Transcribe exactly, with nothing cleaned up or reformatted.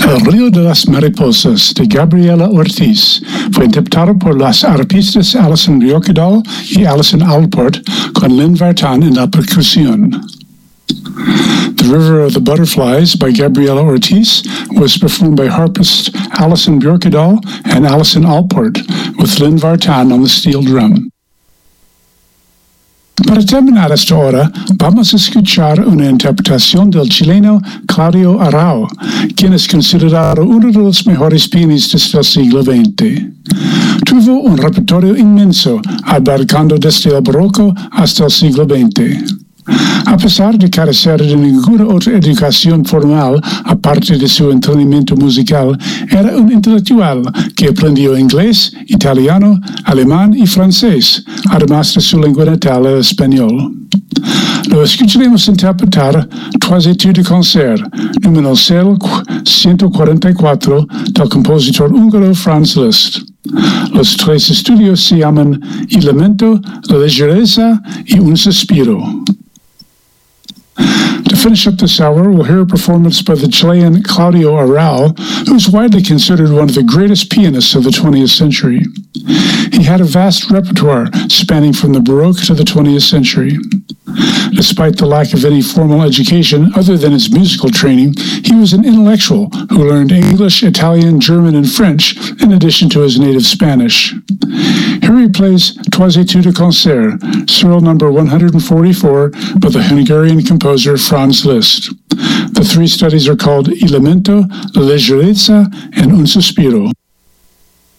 El Río de las Mariposas de Gabriela Ortiz fue interpretado por las arpistas Alison Björkedal y Alison Allport con Lynn Vartan en la percusión. The River of the Butterflies by Gabriela Ortiz was performed by harpist Alison Björkedal and Alison Allport, with Lynn Vartan on the steel drum. Para terminar esta hora, vamos a escuchar una interpretación del chileno Claudio Arrau, quien es considerado uno de los mejores pianistas del siglo veinte. Tuvo un repertorio inmenso, abarcando desde el barroco hasta el siglo veinte. A pesar de carecer de ninguna otra educación formal aparte de su entrenamiento musical, era un intelectual que aprendió inglés, italiano, alemán y francés, además de su lengua natal, el español. Lo escucharemos interpretar Trois Études de Concert, número ciento cuarenta y cuatro, del compositor húngaro Franz Liszt. Los tres estudios se llaman Il Lamento, La Leggerezza y Un Sospiro. To finish up this hour, we'll hear a performance by the Chilean Claudio Arrau, who's widely considered one of the greatest pianists of the twentieth century. He had a vast repertoire spanning from the Baroque to the twentieth century. Despite the lack of any formal education other than his musical training, he was an intellectual who learned English, Italian, German, and French in addition to his native Spanish. Here he plays Trois Études de Concert, serial number one hundred forty-four, by the Hungarian composer Franz Liszt. The three studies are called Il Lamento, La Leggerezza, and Un Sospiro.